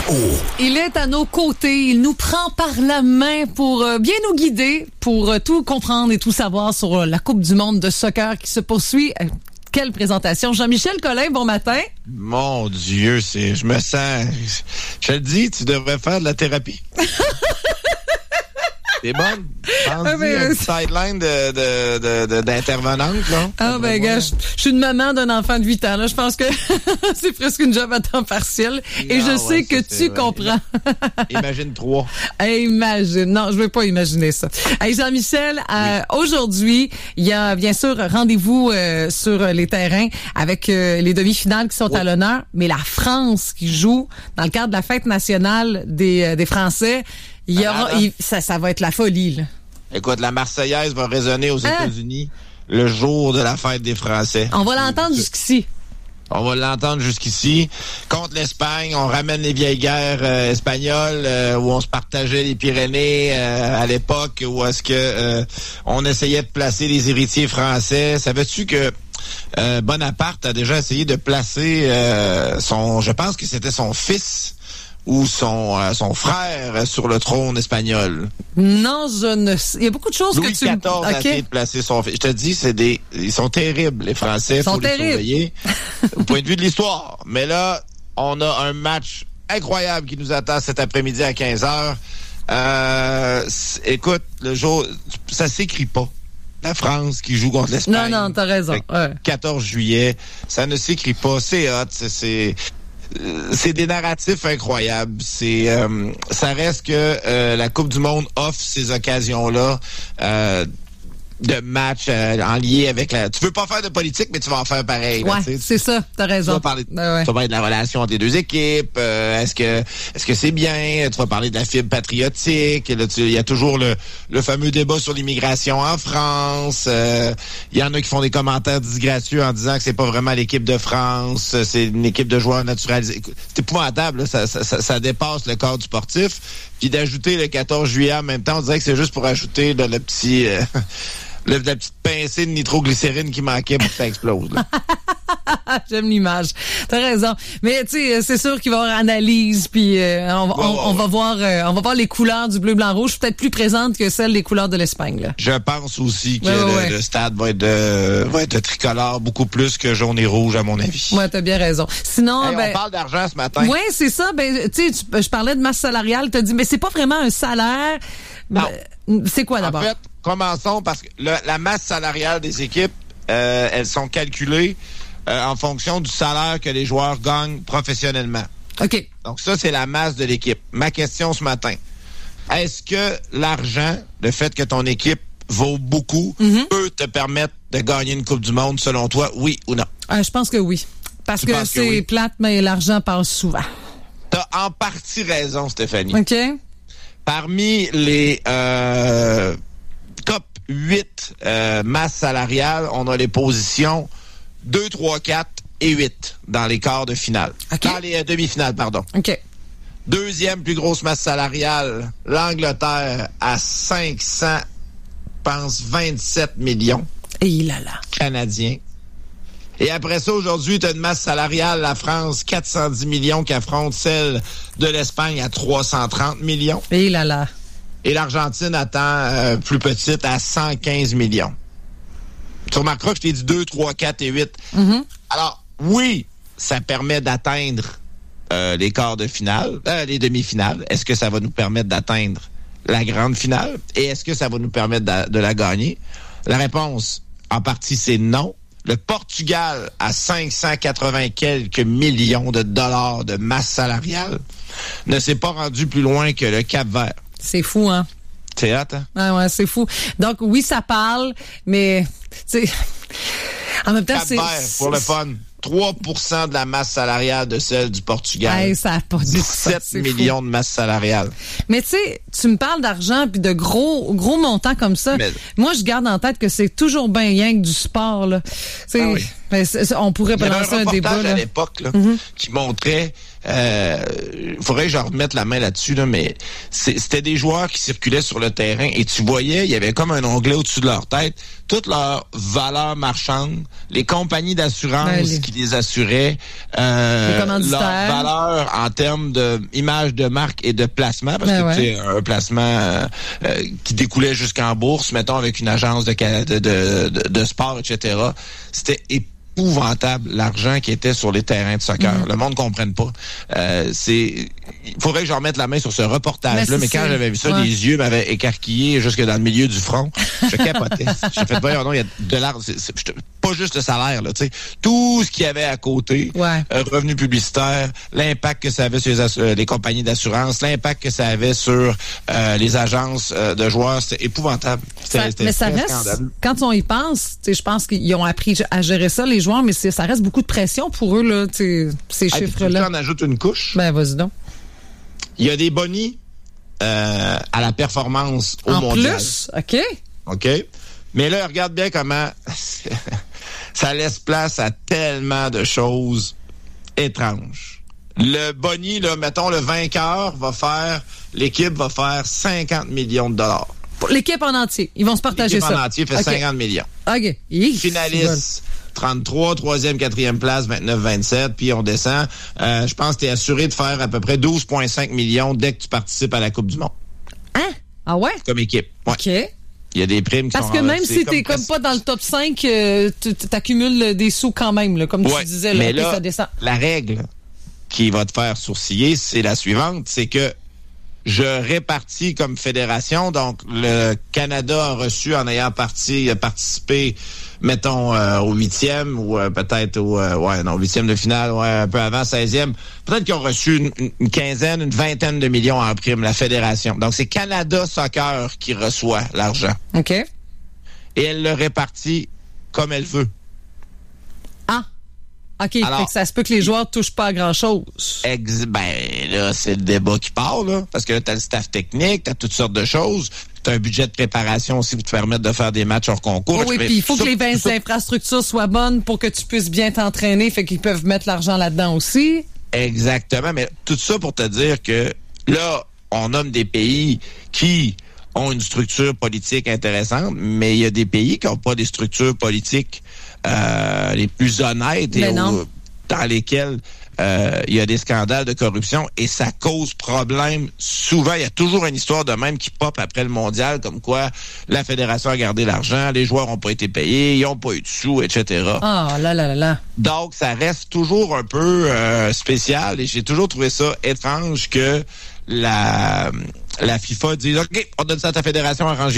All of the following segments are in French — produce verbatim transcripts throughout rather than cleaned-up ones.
Il est à nos côtés, il nous prend par la main pour euh, bien nous guider, pour euh, tout comprendre et tout savoir sur euh, la Coupe du monde de soccer qui se poursuit. Euh, quelle présentation. Jean-Michel Collin, bon matin. Mon Dieu, c'est, je me sens, je te le dis, tu devrais faire de la thérapie. T'es bonne? Pense-y, ah ben, un sideline de, de, de, de, d'intervenante, là. Ah, ben, gars, je, je suis une maman d'un enfant de huit ans, là. Je pense que c'est presque une job à temps partiel. Et non, je sais ouais, que ça, tu vrai. comprends. Imagine trois. Hey, imagine. Non, je veux pas imaginer ça. Hey, Jean-Michel, oui. euh, aujourd'hui, il y a, bien sûr, rendez-vous euh, sur les terrains avec euh, les demi-finales qui sont oui. à l'honneur. Mais la France qui joue dans le cadre de la fête nationale des, euh, des Français, il y aura, il, ça, ça va être la folie, là. Écoute, la Marseillaise va résonner aux hein? États-Unis le jour de la fête des Français. On va l'entendre jusqu'ici. On va l'entendre jusqu'ici. Contre l'Espagne, on ramène les vieilles guerres euh, espagnoles euh, où on se partageait les Pyrénées euh, à l'époque, où est-ce que euh, on essayait de placer les héritiers français. Savais-tu que euh, Bonaparte a déjà essayé de placer euh, son, je pense que c'était son fils ou son euh, son frère sur le trône espagnol? Non, je ne sais. Il y a beaucoup de choses Louis que tu... Louis quatorze okay. a essayé de placer son fils. Je te dis, c'est des... Ils sont terribles, les Français. Ils sont faut terribles. Les surveiller au point de vue de l'histoire. Mais là, on a un match incroyable qui nous attend cet après-midi à quinze heures. Euh, écoute, le jour... Ça s'écrit pas. La France qui joue contre l'Espagne. Non, non, t'as raison. Ouais. quatorze juillet. Ça ne s'écrit pas. C'est hot. C'est... c'est... C'est des narratifs incroyables. C'est, euh, ça reste que euh, la Coupe du Monde offre ces occasions-là euh, de matchs euh, en lien avec la... Tu veux pas faire de politique, mais tu vas en faire pareil. Ouais, là, c'est ça. T'as raison. Tu vas parler, ben ouais. tu vas parler de la relation entre les deux équipes. Euh, est-ce que est-ce que c'est bien? Tu vas parler de la fibre patriotique. Il y a toujours le, le fameux débat sur l'immigration en France. Il euh, y en a qui font des commentaires disgracieux en disant que c'est pas vraiment l'équipe de France. C'est une équipe de joueurs naturalisés. C'est épouvantable. Là. Ça, ça, ça, ça dépasse le cadre sportif. Puis d'ajouter le quatorze juillet en même temps, on dirait que c'est juste pour ajouter de, le petit... Euh, Le, la petite pincée de nitroglycérine qui manquait pour que ça explose. Là. J'aime l'image. T'as raison. Mais tu sais, c'est sûr qu'il va y avoir analyse, puis euh, on, va, oh, on, on va voir, euh, on va voir les couleurs du bleu, blanc, rouge, peut-être plus présentes que celles des couleurs de l'Espagne. Là. Je pense aussi que ouais, le, ouais. le stade va être de, va être de tricolore beaucoup plus que jaune et rouge à mon avis. Ouais, t'as bien raison. Sinon, hey, ben, on parle d'argent ce matin. Ouais, c'est ça. Ben, tu sais, je parlais de masse salariale. T'as dit, mais c'est pas vraiment un salaire. Non. Ben, c'est quoi d'abord? En fait, commençons parce que le, la masse salariale des équipes, euh, elles sont calculées euh, en fonction du salaire que les joueurs gagnent professionnellement. OK. Donc ça, c'est la masse de l'équipe. Ma question ce matin, est-ce que l'argent, le fait que ton équipe vaut beaucoup, mm-hmm. peut te permettre de gagner une Coupe du Monde, selon toi, oui ou non? Euh, je pense que oui. Parce tu que c'est que oui? plate, mais l'argent passe souvent. T'as en partie raison, Stéphanie. OK. Parmi les... Euh, top huit euh, masses salariales, on a les positions deux, trois, quatre et huit dans les quarts de finale. Okay. Dans les euh, demi-finales, pardon. OK. Deuxième plus grosse masse salariale, l'Angleterre à cinq cents, je pense, vingt-sept millions. Et là là. Canadiens. Et après ça, aujourd'hui, tu as une masse salariale, la France, quatre cent dix millions, qui affronte celle de l'Espagne à trois cent trente millions. Et là là. Et l'Argentine attend euh, plus petite à cent quinze millions. Tu remarqueras que je t'ai dit deux, trois, quatre et huit. Mm-hmm. Alors, oui, ça permet d'atteindre euh, les quarts de finale, euh, les demi-finales. Est-ce que ça va nous permettre d'atteindre la grande finale? Et est-ce que ça va nous permettre de, de la gagner? La réponse, en partie, c'est non. Le Portugal, à cinq cent quatre-vingts quelques millions de dollars de masse salariale, ne s'est pas rendu plus loin que le Cap-Vert. C'est fou, hein? C'est hâte, hein? Ah ouais, c'est fou. Donc, oui, ça parle, mais, tu sais, en même temps, c'est... c'est... pour le fun. trois pour cent de la masse salariale de celle du Portugal. Hey, ça a pas du dix-sept millions fou. De masse salariale. Mais tu sais, tu me parles d'argent puis de gros gros montants comme ça. Mais... Moi, je garde en tête que c'est toujours bien rien que du sport, là. Ah oui. Ben, c'est, on pourrait balancer un débat. Il y avait un reportage à l'époque là, mm-hmm. qui montrait euh, faudrait que je remette la main là-dessus, là, mais c'est, c'était des joueurs qui circulaient sur le terrain et tu voyais, il y avait comme un onglet au-dessus de leur tête, toute leur valeur marchande, les compagnies d'assurance ben, les... qui les assuraient, euh, leur valeur en termes de image de marque et de placement, parce ben que ouais. tu sais, un placement euh, euh, qui découlait jusqu'en bourse, mettons avec une agence de, de, de, de, de sport, et cetera. C'était épouvantable l'argent qui était sur les terrains de soccer. Mm-hmm. Le monde ne comprenne pas. Euh, c'est, il faudrait que je remette la main sur ce reportage-là, mais, mais quand j'avais vu ça, ouais. les yeux m'avaient écarquillé jusque dans le milieu du front. Je capotais. J'ai fait, voyons, non, il y a de l'argent. C'est, c'est, pas juste le salaire, là, tu sais. Tout ce qu'il y avait à côté, ouais. euh, revenus publicitaires, l'impact que ça avait sur les, assu- les compagnies d'assurance, l'impact que ça avait sur euh, les agences euh, de joueurs, c'était épouvantable. C'était, ça, c'était mais ça reste, scandaleux. Quand on y pense, tu sais, je pense qu'ils ont appris à gérer ça, les joueurs, mais c'est, ça reste beaucoup de pression pour eux, là, tu sais, ces ah, chiffres-là. Tu en ajoutes une couche. Ben, vas-y donc. Il y a des bonnies euh, à la performance au en mondial. En plus? OK. OK. Mais là, regarde bien comment ça laisse place à tellement de choses étranges. Le boni, là, mettons, le vainqueur va faire, l'équipe va faire cinquante millions de dollars. L'équipe en entier. Ils vont se partager l'équipe ça. L'équipe en entier fait okay. cinquante millions. OK. Yes. Finaliste, trente-trois, troisième, quatrième place, vingt-neuf, vingt-sept, puis on descend. Euh, je pense que tu es assuré de faire à peu près douze virgule cinq millions dès que tu participes à la Coupe du Monde. Hein? Ah ouais? Comme équipe. Ouais. OK. Il y a des primes qui Parce sont... Parce que même si comme t'es comme pas dans le top cinq, euh, tu accumules des sous quand même, là, comme ouais, tu disais. Là, mais là, ça descend. La règle qui va te faire sourciller, c'est la suivante, c'est que je répartis comme fédération, donc le Canada a reçu en ayant parti, participé, mettons, euh, au huitième ou euh, peut-être au euh, ouais, non, huitième de finale, ouais, un peu avant, seizième. Peut-être qu'ils ont reçu une, une quinzaine, une vingtaine de millions en prime, la fédération. Donc, c'est Canada Soccer qui reçoit l'argent. OK. Et elle le répartit comme elle veut. Ah. OK, alors, fait que ça se peut que les joueurs touchent pas à grand-chose. Ex- ben là, c'est le débat qui part, là. Parce que là, t'as le staff technique, t'as toutes sortes de choses. T'as un budget de préparation aussi pour te permettre de faire des matchs hors concours. Oh oui, puis il faut ça, que les vingt ça, infrastructures soient bonnes pour que tu puisses bien t'entraîner. Fait qu'ils peuvent mettre l'argent là-dedans aussi. Exactement, mais tout ça pour te dire que là, on nomme des pays qui ont une structure politique intéressante, mais il y a des pays qui n'ont pas des structures politiques euh, les plus honnêtes et où, dans lesquelles euh, il y a des scandales de corruption et ça cause problème. Souvent, il y a toujours une histoire de même qui pop après le mondial, comme quoi la fédération a gardé l'argent, les joueurs n'ont pas été payés, ils n'ont pas eu de sous, et cetera. Ah, oh, là, là, là, là. Donc, ça reste toujours un peu euh, spécial et j'ai toujours trouvé ça étrange que la, la FIFA dise « OK, on donne ça à ta fédération, arrangez-vous. »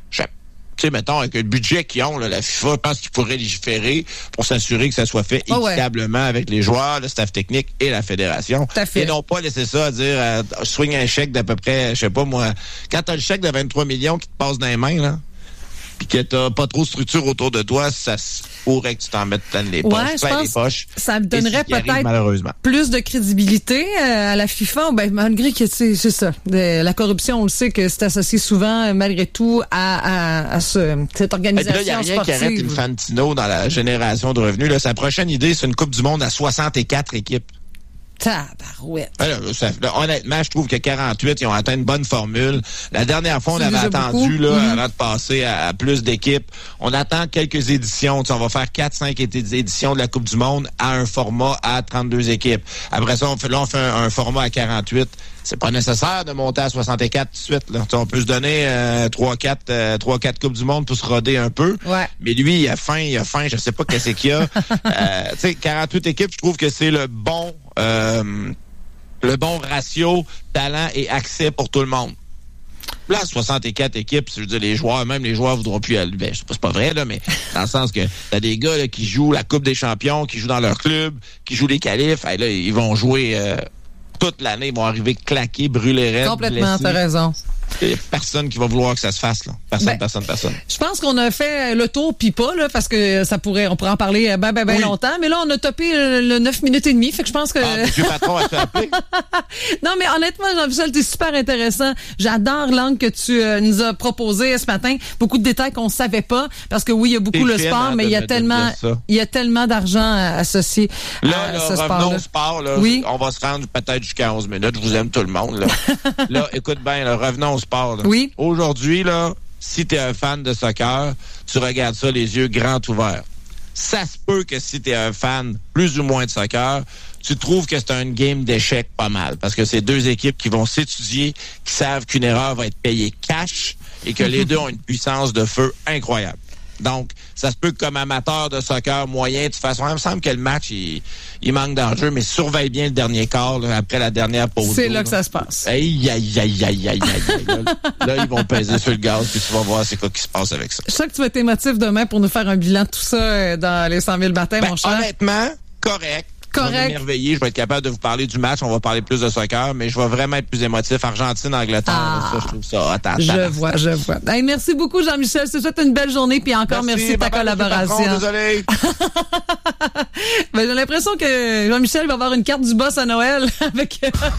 Tu sais, mettons, avec le budget qu'ils ont, là, la FIFA, je pense qu'ils pourraient légiférer pour s'assurer que ça soit fait oh équitablement ouais. avec les joueurs, le staff technique et la fédération. Et non pas laisser ça à dire, euh, swing un chèque d'à peu près, je sais pas moi, quand t'as le chèque de vingt-trois millions qui te passe dans les mains, là, puis que t'as pas trop de structure autour de toi, ça pourrait que tu t'en mettes plein les poches. Ouais, je pense les poches. Ça me donnerait peut-être arrive, plus de crédibilité euh, à la FIFA, ben, malgré que, tu sais, c'est ça. De, la corruption, on le sait que c'est associé souvent, malgré tout, à, à, à ce, cette organisation sportive. Il n'y a rien qui arrête Infantino dans la génération de revenus. Là, sa prochaine idée, c'est une Coupe du Monde à soixante-quatre équipes. Tabarouette. Alors, ça, là, honnêtement, je trouve que quarante-huit, ils ont atteint une bonne formule. La dernière fois, on avait attendu là, mm-hmm. avant de passer à, à plus d'équipes. On attend quelques éditions. T'sais, on va faire quatre cinq éditions de la Coupe du Monde à un format à trente-deux équipes. Après ça, on fait, là, on fait un, un format à quarante-huit. C'est pas nécessaire de monter à soixante-quatre tout de suite. Là. On peut se donner euh, trois quatre euh, Coupes du Monde pour se roder un peu. Ouais. Mais lui, il a faim, il a faim, je sais pas qu'est-ce qu'il y a. euh, tu sais, quarante-huit équipes, je trouve que c'est le bon euh, le bon ratio talent et accès pour tout le monde. Là, soixante-quatre équipes, je veux dire, les joueurs, même les joueurs voudront plus aller. Ben, c'est pas vrai, là, mais dans le sens que t'as des gars là, qui jouent la Coupe des champions, qui jouent dans leur club, qui jouent les qualifs, et là, ils vont jouer euh, toute l'année, ils vont arriver claqués, brûler raides. Complètement, blessés. T'as raison. Il y a personne qui va vouloir que ça se fasse, là. Personne, ben, personne, personne. Je pense qu'on a fait le tour, puis pas, là, parce que ça pourrait, on pourrait en parler ben, ben, ben oui. longtemps. Mais là, on a topé le, le neuf minutes et demie, fait que je pense que... Ah, monsieur Patron, as-tu appelé? Non, mais honnêtement, Jean-Michel, t'es super intéressant. J'adore l'angle que tu euh, nous as proposé ce matin. Beaucoup de détails qu'on savait pas, parce que oui, il y a beaucoup le sport, hein, mais il y a tellement, il y a tellement d'argent associé là, à là, ce sport. sport-là. Revenons au sport, là. Oui. On va se rendre peut-être jusqu'à onze minutes. Je vous aime tout le monde, là. Là, écoute bien, là, revenons au sport, là. Oui. Aujourd'hui, là, si t'es un fan de soccer, tu regardes ça les yeux grands ouverts. Ça se peut que si t'es un fan plus ou moins de soccer, tu trouves que c'est une game d'échecs pas mal. Parce que c'est deux équipes qui vont s'étudier, qui savent qu'une erreur va être payée cash et que les deux ont une puissance de feu incroyable. Donc, ça se peut que comme amateur de soccer moyen, de toute façon, il me semble que le match, il, il manque d'enjeu, mais surveille bien le dernier quart, là, après la dernière pause. C'est là là que ça se passe. Aïe, aïe, aïe, aïe, aïe, aïe, aïe. Là, là, ils vont peser sur le gaz, puis tu vas voir c'est quoi qui se passe avec ça. Je sais que tu vas être émotif demain pour nous faire un bilan de tout ça dans les cent mille baptêmes, ben, mon cher. Honnêtement, correct. Correct. Je vais m'émerveiller, je vais être capable de vous parler du match, on va parler plus de soccer, mais je vais vraiment être plus émotif. Argentine, Angleterre, ah, ça, je trouve ça attends, Je attends. vois, je vois. Hey, merci beaucoup, Jean-Michel. Je te souhaite une belle journée, puis encore merci, merci de ta collaboration. Patron, désolé. Ben, j'ai l'impression que Jean-Michel va avoir une carte du boss à Noël avec